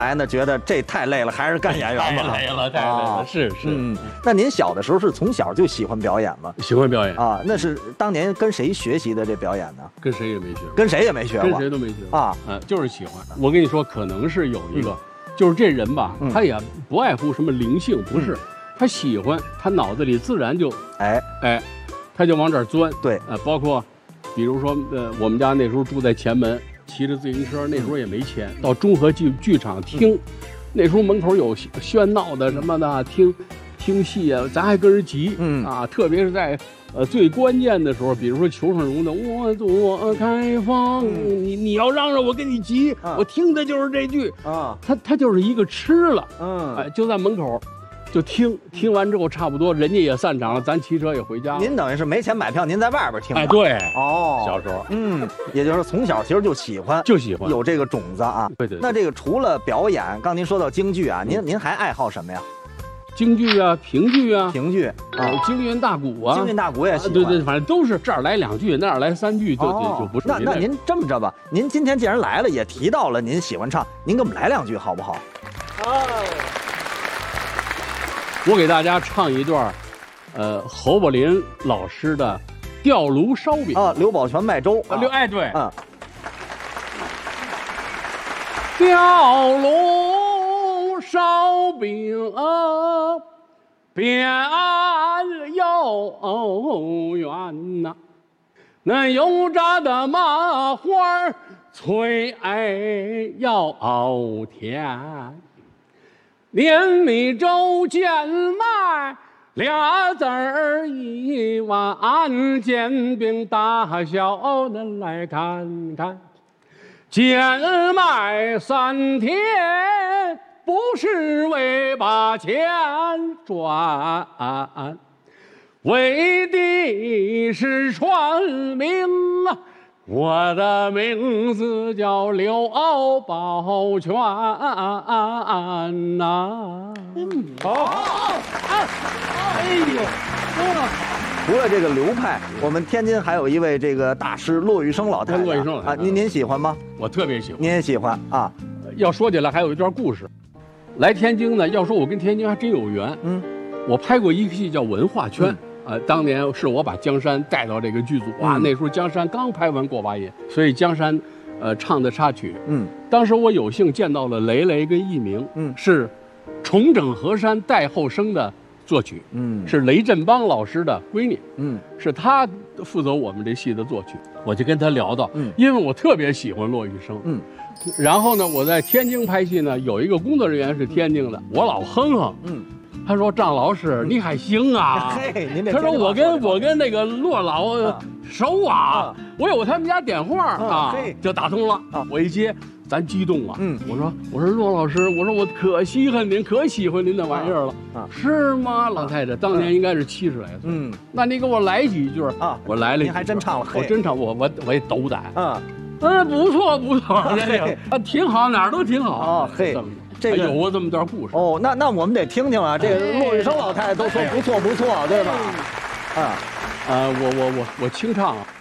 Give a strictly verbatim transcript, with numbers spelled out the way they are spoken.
来呢，觉得这太累了，还是干演员吧。 太累了，太累了，是是。 嗯，那您小的时候是从小就喜欢表演吗？ 喜欢表演啊，那是当年跟谁学习的这表演呢？ 跟谁也没学过， 跟谁也没学过， 跟谁都没学过啊， 啊，就是喜欢。我跟你说，可能是有一个，就是这人吧，他也不爱护什么灵性，不是，他喜欢，他脑子里自然就哎哎，他就往这儿钻。 对， 啊，包括，比如说，呃，我们家那时候住在前门。骑着自行车，那时候也没钱，到中和剧剧场听，那时候门口有喧闹的什么的，听听戏啊，咱还跟人急，嗯啊，特别是在呃最关键的时候，比如说裘盛戎的“我左开放”，你你要让着我跟你急，我听的就是这句啊，他他就是一个吃了，嗯，哎，就在门口。就听听完之后，差不多人家也散场了，咱骑车也回家了。 您等于是没钱买票，您在外边听。 哎，对， 哦， 小时候， 嗯，也就是从小其实就喜欢， 就喜欢有这个种子啊。 对对。 那这个除了表演，刚您说到京剧啊，您您还爱好什么呀？ 京剧啊，评剧啊， 评剧啊，京韵大鼓啊， 京韵大鼓也喜欢。 对对，反正都是这儿来两句，那儿来三句，就就不是。 那那您这么着吧，您今天既然来了，也提到了您喜欢唱，您给我们来两句好不好？ 哦。我给大家唱一段，呃，侯宝林老师的《吊炉烧饼》 啊，刘宝全卖粥。 啊，刘哎对， 嗯， 吊炉烧饼啊，边又圆呐，那油炸的麻花脆又甜。碾米粥贱卖俩子儿一碗，煎饼大小的来看看。贱卖三天不是为把钱赚，为的是传名啊！我的名字叫刘宝全呐。嗯，好，哎，哎呦， 除了这个流派，我们天津还有一位这个大师骆玉笙老太太。 骆玉笙老太太啊，您您喜欢吗？ 我特别喜欢。 您也喜欢啊？ 要说起来，还有一段故事。来天津呢，要说我跟天津还真有缘。嗯，我拍过一个戏叫《文化圈》。呃，当年是我把江山带到这个剧组啊，那时候江山刚拍完《过把瘾》，所以江山，呃，唱的插曲。嗯，当时我有幸见到了雷雷跟一鸣，嗯，是重整河山戴后生的作曲，嗯，是雷振邦老师的闺女，嗯，是他负责我们这戏的作曲。我就跟他聊到，嗯，因为我特别喜欢骆玉笙，嗯，然后呢，我在天津拍戏呢，有一个工作人员是天津的，我老哼哼，嗯。他说：“张老师，你还行啊！”他说：“我跟我跟那个骆老熟啊，我有他们家电话啊，就打通了。我一接，咱激动啊！嗯，我说我说骆老师，我说我可稀罕您，可喜欢您那玩意儿了啊！是吗？老太太当年应该是七十来岁。嗯，那你给我来几句啊？我来了， 您还真唱了， 我真唱，我我我也斗胆啊！嗯，不错不错，这个啊挺好，哪儿都挺好啊！嘿。”这个有过这么段故事哦，那那我们得听听啊。这个骆玉笙老太太都说不错不错，对吧？ 啊，啊，我我我我清唱啊。